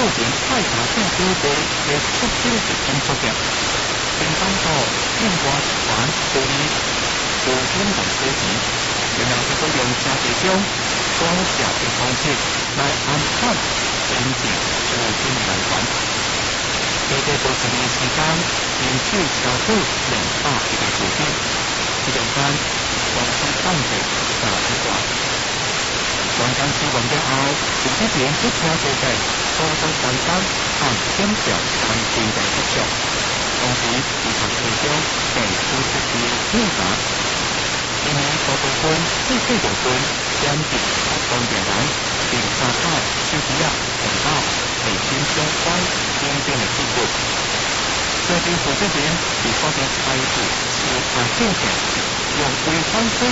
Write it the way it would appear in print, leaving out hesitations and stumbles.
前派查证支部的出手是工作的，警方所变化团处理无天等事情，然后就会用社会中高效的方式来安排真正无天人员。在这50年时间，研究超过200个事件，期间间全市当地30万。专家试问之后，有些人不听这个，多多担心和减少环境的接触，同时以及其中被付出的复杂，因为大部分这些部分将是不同的人，并参考手机啊、电脑、卫星相关先进的技术。这些负责人是发现开始是发现的，用违反规